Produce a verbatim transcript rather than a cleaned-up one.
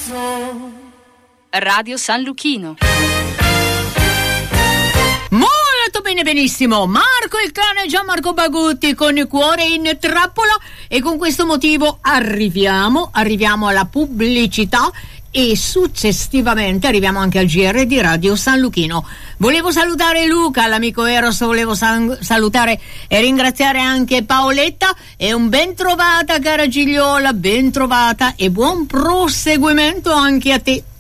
Radio San Luchino. Molto bene, benissimo. Marco il cane, Gianmarco Bagutti con il cuore in trappola, e con questo motivo arriviamo, arriviamo alla pubblicità e successivamente arriviamo anche al G R di Radio San Luchino. Volevo salutare Luca, l'amico Eros, volevo san- salutare e ringraziare anche Paoletta, e un ben trovata cara Gigliola, ben trovata, e buon proseguimento anche a te.